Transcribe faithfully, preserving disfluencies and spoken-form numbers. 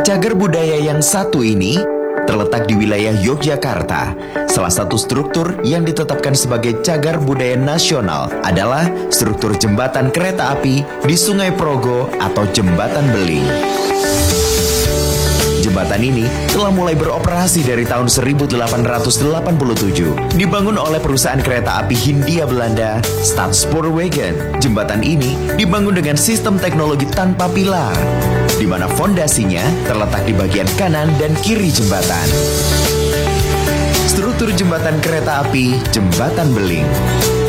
Cagar budaya yang satu ini terletak di wilayah Yogyakarta. Salah satu struktur yang ditetapkan sebagai cagar budaya nasional adalah struktur jembatan kereta api di Sungai Progo atau Jembatan Beling. Jembatan ini telah mulai beroperasi dari tahun seribu delapan ratus delapan puluh tujuh. Dibangun oleh perusahaan kereta api Hindia Belanda, Stadspoorwegen. Jembatan ini dibangun dengan sistem teknologi tanpa pilar, di mana fondasinya terletak di bagian kanan dan kiri jembatan. Struktur jembatan kereta api Jembatan Beling.